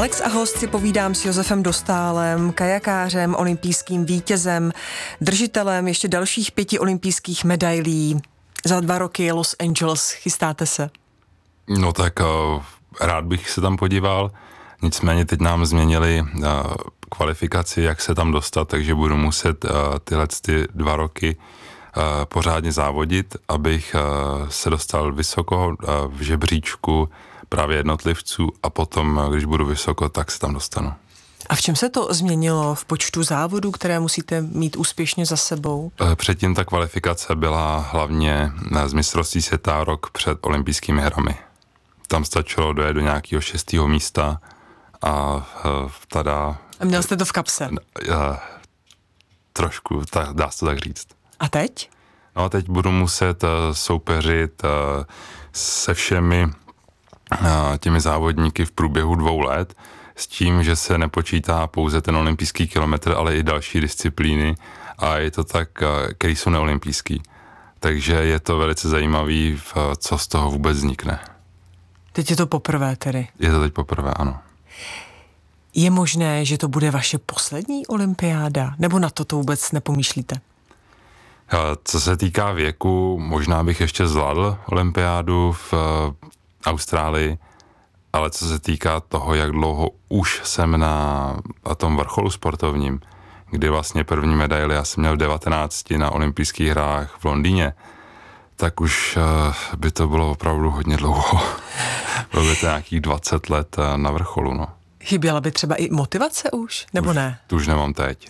Alex a host si povídám s Josefem Dostálem, kajakářem, olympijským vítězem, držitelem ještě dalších 5 olympijských medailí. Za 2 roky je Los Angeles. Chystáte se? No tak rád bych se tam podíval, nicméně teď nám změnili kvalifikaci, jak se tam dostat, takže budu muset tyhle 2 roky pořádně závodit, abych se dostal vysoko v žebříčku právě jednotlivců a potom, když budu vysoko, tak se tam dostanu. A v čem se to změnilo v počtu závodů, které musíte mít úspěšně za sebou? Předtím ta kvalifikace byla hlavně z mistrovství světa rok před olympijskými hrami. Tam stačilo dojet do nějakého 6. místa a tada... A měl jste to v kapse? Trošku, dá se to tak říct. A teď? No a teď budu muset soupeřit se všemi těmi závodníky v průběhu 2 let, s tím, že se nepočítá pouze ten olympijský kilometr, ale i další disciplíny a je to tak, který jsou neolympijský. Takže je to velice zajímavý, co z toho vůbec vznikne. Teď je to poprvé tedy? Je to teď poprvé, ano. Je možné, že to bude vaše poslední olympiáda? Nebo na to vůbec nepomýšlíte? Co se týká věku, možná bych ještě zvládl olympiádu v Austrálii, ale co se týká toho, jak dlouho už jsem na tom vrcholu sportovním, kdy vlastně první medaili já jsem měl v 19 na olympijských hrách v Londýně, tak už by to bylo opravdu hodně dlouho. Bylo by to nějakých 20 let na vrcholu, no. Chyběla by třeba i motivace už, nebo ne? Tu už nemám teď.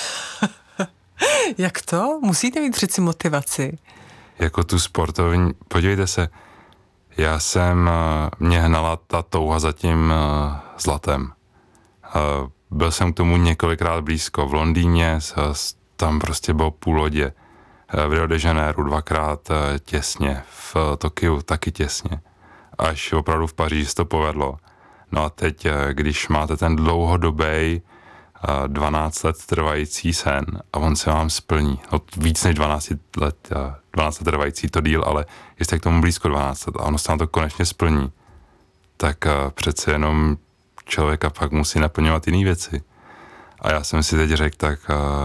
Jak to? Musíte mít přeci motivaci. Jako tu sportovní, podívejte se, mě hnala ta touha za tím zlatem. Byl jsem k tomu několikrát blízko. V Londýně tam prostě bylo půl lodě. V Rio de Janeiro 2krát těsně. V Tokiu taky těsně. Až opravdu v Paříži se to povedlo. No a teď, když máte ten dlouhodobý 12 let trvající sen a on se vám splní. No, víc než 12 let trvající to díl, ale jste k tomu blízko 12 let a ono se nám to konečně splní, tak přece jenom člověka pak musí naplňovat jiné věci. A já jsem si teď řekl, tak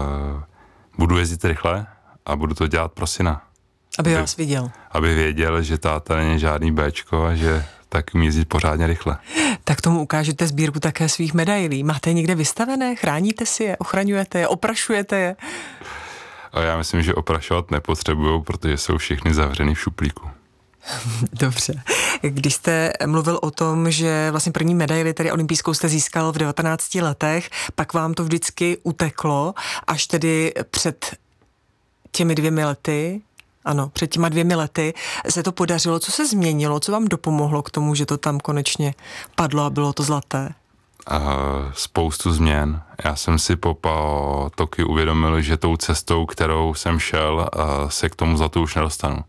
budu jezdit rychle a budu to dělat pro syna. Aby vás viděl. Aby věděl, že táta není žádný béčko a že tak umí jezdit pořádně rychle. Tak tomu ukážete sbírku také svých medailí. Máte je někde vystavené? Chráníte si je? Ochraňujete je? Oprašujete je? A já myslím, že oprašovat nepotřebuju, protože jsou všechny zavřený v šuplíku. Dobře. Když jste mluvil o tom, že vlastně první medaili, tedy olympijskou, jste získal v 19 letech, pak vám to vždycky uteklo, až tedy před těmi 2 lety, ano, před těma 2 lety se to podařilo. Co se změnilo? Co vám dopomohlo k tomu, že to tam konečně padlo a bylo to zlaté? Spoustu změn. Já jsem si po Tokiu uvědomil, že tou cestou, kterou jsem šel, se k tomu zlatu už nedostanu.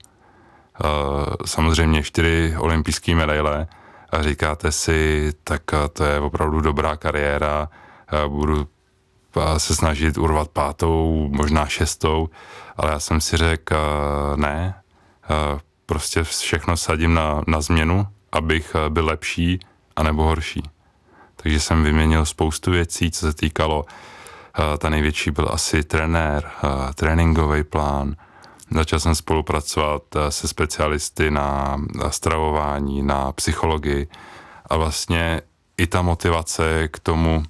Samozřejmě 4 olympijské medaile a říkáte si, tak to je opravdu dobrá kariéra, budu se snažit urvat 5., možná 6., ale já jsem si řekl, ne, prostě všechno sadím na změnu, abych byl lepší anebo horší. Takže jsem vyměnil spoustu věcí, co se týkalo, ta největší byl asi trenér, tréninkový plán. Začal jsem spolupracovat se specialisty na stravování, na psychologii a vlastně i ta motivace k tomu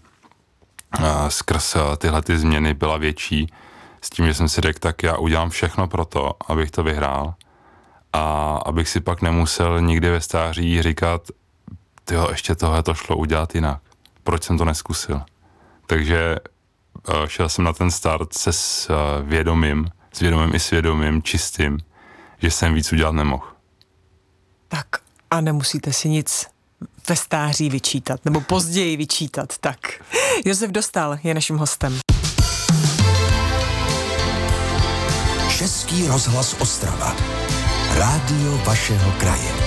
skrz tyhle ty změny byla větší, s tím, že jsem si řekl, tak já udělám všechno pro to, abych to vyhrál a abych si pak nemusel nikdy ve stáří říkat, ještě tohle to šlo udělat jinak. Proč jsem to neskusil? Takže šel jsem na ten start se vědomím i svědomím, čistým, že jsem víc udělat nemohl. Tak a nemusíte si nic ve stáří vyčítat, nebo později vyčítat, tak. Josef Dostál je naším hostem. Český rozhlas Ostrava. Rádio vašeho kraje.